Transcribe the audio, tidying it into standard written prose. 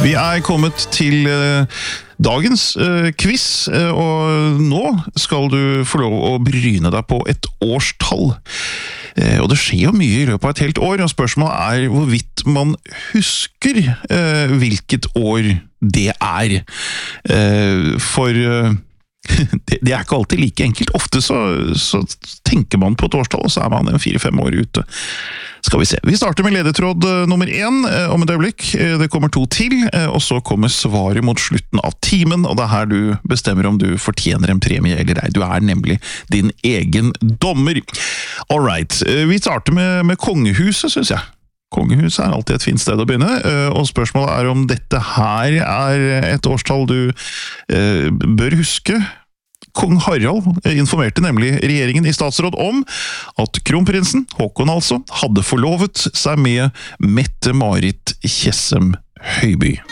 Vi kommet til dagens quiz, og nå skal du få lov å bryne deg på et årstall. Og det skjer jo mye i løpet av et helt år, og spørsmålet hvorvidt man husker hvilket år det For det ikke alltid like enkelt. Ofte så tenker man på et årstall, og så man 4-5 år ute. Skal vi se. Vi starter med ledetråd nummer 1 om et øyeblikk. Det kommer 2 til, og så kommer svaret mot slutten av timen, og det her du bestemmer om du fortjener en premie eller ei. Du nemlig din egen dommer. All right. Vi starter med kongehuset, synes jeg. Kongehuset alltid et fint sted å begynne, og spørsmålet om dette her et årstall du bør huske. Kong Harald informerte nemlig regjeringen i statsråd om at kronprinsen, Håkon altså, hadde forlovet seg med Mette-Marit Tjessem Høiby.